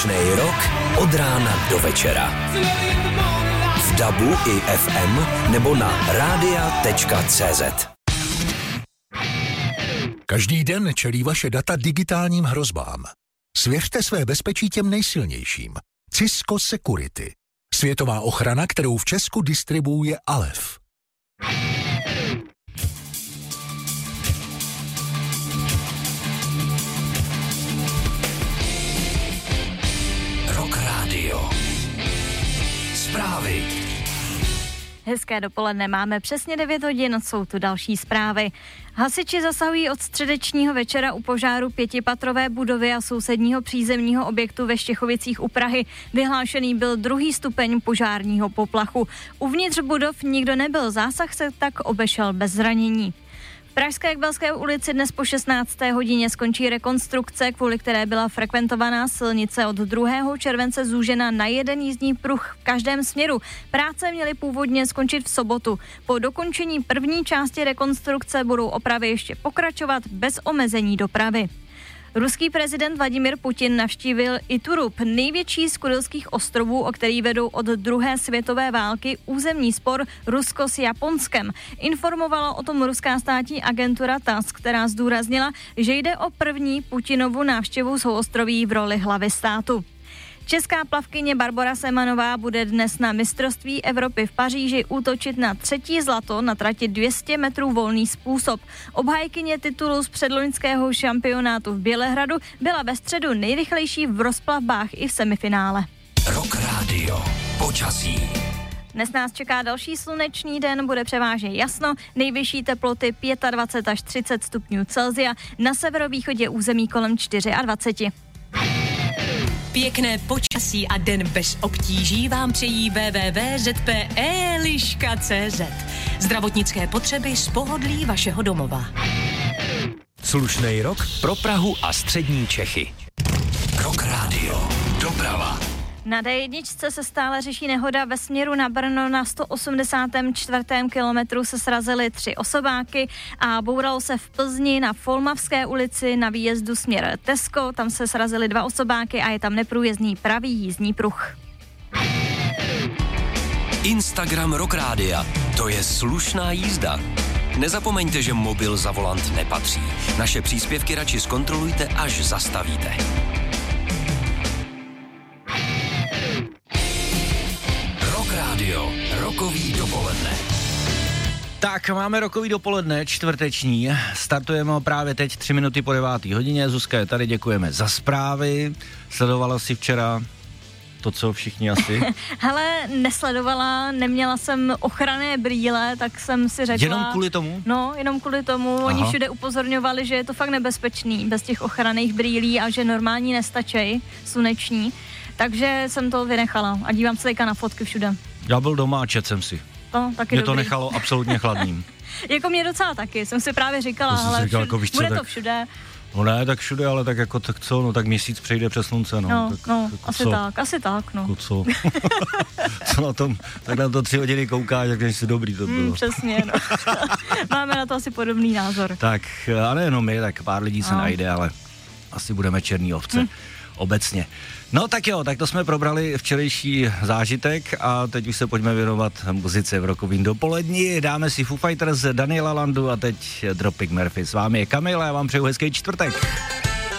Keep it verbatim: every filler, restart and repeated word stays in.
Nej rok od rána do večera. V dabu i ef em nebo na rádia tečka cé zet. Každý den čelí vaše data digitálním hrozbám. Svěřte své bezpečí těm nejsilnějším. Cisco Security. Světová ochrana, kterou v Česku distribuuje Alef. Rock Radio. Zprávy. Hezké dopoledne, máme přesně devět hodin, jsou tu další zprávy. Hasiči zasahují od středečního večera u požáru pětipatrové budovy a sousedního přízemního objektu ve Štěchovicích u Prahy. Vyhlášený byl druhý stupeň požárního poplachu. Uvnitř budov nikdo nebyl, zásah se tak obešel bez zranění. V pražské Kbelské ulici dnes po šestnácté hodině skončí rekonstrukce, kvůli které byla frekventovaná silnice od druhého července zúžena na jeden jízdní pruh v každém směru. Práce měly původně skončit v sobotu. Po dokončení první části rekonstrukce budou opravy ještě pokračovat bez omezení dopravy. Ruský prezident Vladimír Putin navštívil Iturup, největší z Kurilských ostrovů, o který vedou od druhé světové války územní spor Rusko s Japonskem. Informovala o tom ruská státní agentura T A S S, která zdůraznila, že jde o první Putinovu návštěvu souostroví v roli hlavy státu. Česká plavkyně Barbora Semanová bude dnes na mistrovství Evropy v Paříži útočit na třetí zlato na trati dvě stě metrů volný způsob. Obhájkyně titulu z předloňského šampionátu v Bělehradu byla ve středu nejrychlejší v rozplavbách i v semifinále. Rock Radio. Počasí. Dnes nás čeká další slunečný den, bude převážně jasno, nejvyšší teploty dvacet pět až třicet stupňů Celsia, na severovýchodě území kolem dvacet čtyři. Pěkné počasí a den bez obtíží vám přejí w w w tečka z p e liška tečka c z. Zdravotnické potřeby z pohodlí vašeho domova. Slušnej rok pro Prahu a střední Čechy. Rock Radio. Doprava. Na dé jedna se stále řeší nehoda ve směru na Brno. Na sto osmdesátém čtvrtém kilometru se srazily tři osobáky a bouralo se v Plzni na Folmavské ulici na výjezdu směr Tesko. Tam se srazily dva osobáky a je tam neprůjezdný pravý jízdní pruh. Instagram Rock Rádia. To je slušná jízda. Nezapomeňte, že mobil za volant nepatří. Naše příspěvky radši zkontrolujte, až zastavíte. Radio, rokový dopoledne. Tak, máme rokový dopoledne, čtvrteční. Startujeme právě teď, tři minuty po devátý hodině. Zuzka je tady, děkujeme za zprávy. Sledovala jsi včera to, co všichni asi? Hele, nesledovala, neměla jsem ochranné brýle, tak jsem si řekla... Jenom kvůli tomu? No, jenom kvůli tomu. Aha. Oni všude upozorňovali, že je to fakt nebezpečný bez těch ochranných brýlí a že normální nestačí, sluneční. Takže jsem to vynechala a dívám se teďka na fotky všude. Já byl doma a čet jsem si. No, taky mě dobrý. To nechalo absolutně chladným. Jako mě docela taky, jsem si právě říkala, hele, říkal, všude, jako, víš co, bude tak, to všude. No ne, tak všude, ale tak jako tak co, no tak měsíc přejde přes slunce, no. No, tak, no jako asi co? tak, asi tak, no. Jako co? Co na tom, tak na to tři hodiny koukáš, jak jsi dobrý to bylo. Mm, přesně, no. Máme na to asi podobný názor. Tak, a nejenom my, tak pár lidí se no. najde, ale asi budeme černý ovce. Hm. Obecně. No tak jo, tak to jsme probrali včerejší zážitek a teď už se pojďme věnovat muzice v rokovým dopoledni. Dáme si Foo Fighters, Daniela Landu a teď Dropkick Murphys. S vámi je Kamil a já vám přeju hezký čtvrtek.